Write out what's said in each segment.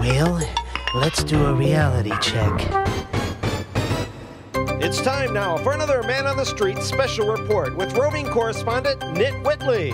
Well, let's do a reality check. It's time now for another Man on the Street special report with roving correspondent Nit Whitley.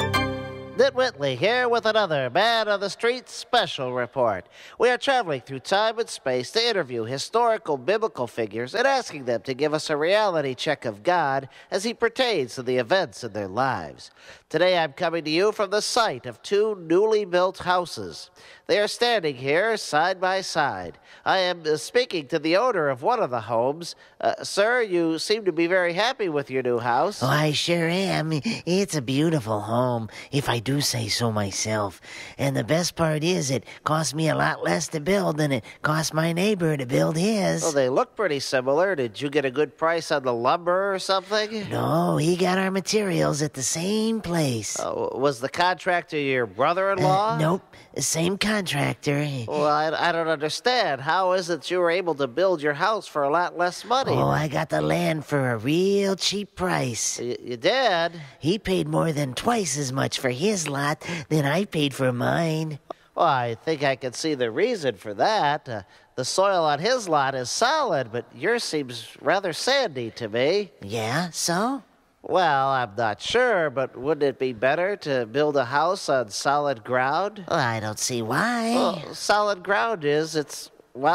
Nit Whitley here with another Man on the Street special report. We are traveling through time and space to interview historical biblical figures and asking them to give us a reality check of God as he pertains to the events in their lives. Today I'm coming to you from the site of two newly built houses. They are standing here side by side. I am speaking to the owner of one of the homes. Sir, you seem to be very happy with your new house. Oh, I sure am. It's a beautiful home, if I do say so myself. And the best part is it cost me a lot less to build than it cost my neighbor to build his. Well, they look pretty similar. Did you get a good price on the lumber or something? No, he got our materials at the same place. Was the contractor your brother-in-law? Nope, same contractor. Well, I don't understand. How is it you were able to build your house for a lot less money? Oh, I got the land for a real cheap price. You did? He paid more than twice as much for his lot than I paid for mine. Well, I think I can see the reason for that. The soil on his lot is solid, but yours seems rather sandy to me. Yeah, so? Well, I'm not sure, but wouldn't it be better to build a house on solid ground? Well, I don't see why. Well, solid ground it's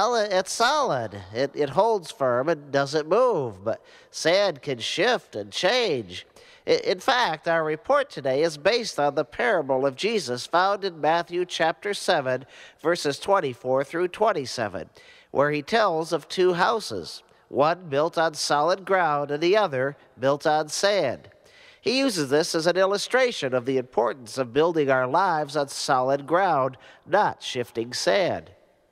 solid. It holds firm and doesn't move, but sand can shift and change. In fact, our report today is based on the parable of Jesus found in Matthew chapter 7, verses 24 through 27, where he tells of two houses, one built on solid ground and the other built on sand. He uses this as an illustration of the importance of building our lives on solid ground, not shifting sand.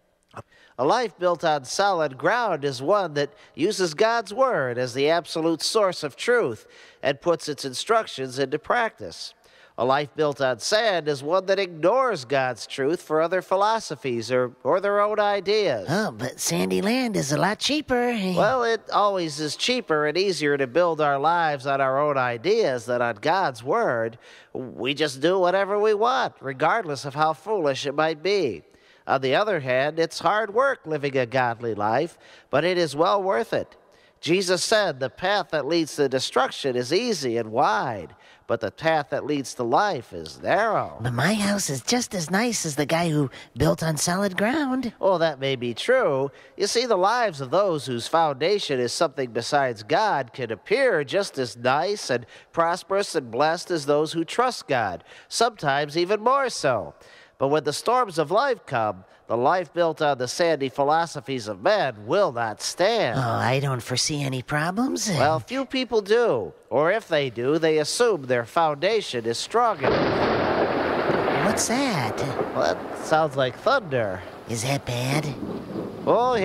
A life built on solid ground is one that uses God's Word as the absolute source of truth and puts its instructions into practice. A life built on sand is one that ignores God's truth for other philosophies or their own ideas. Oh, but sandy land is a lot cheaper. Well, it always is cheaper and easier to build our lives on our own ideas than on God's Word. We just do whatever we want, regardless of how foolish it might be. On the other hand, it's hard work living a godly life, but it is well worth it. Jesus said the path that leads to destruction is easy and wide, but the path that leads to life is narrow. But my house is just as nice as the guy who built on solid ground. Oh, that may be true. You see, the lives of those whose foundation is something besides God can appear just as nice and prosperous and blessed as those who trust God, sometimes even more so. But when the storms of life come, the life built on the sandy philosophies of men will not stand. Oh, I don't foresee any problems. Well, few people do. Or if they do, they assume their foundation is strong enough. What's that? Well, that sounds like thunder. Is that bad? Oh,